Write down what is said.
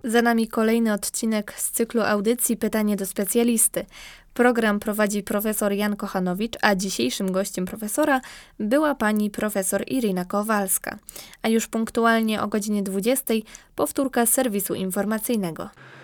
Za nami kolejny odcinek z cyklu audycji Pytanie do specjalisty. Program prowadzi profesor Jan Kochanowicz, a dzisiejszym gościem profesora była pani profesor Irina Kowalska. A już punktualnie o godzinie 20 powtórka z serwisu informacyjnego.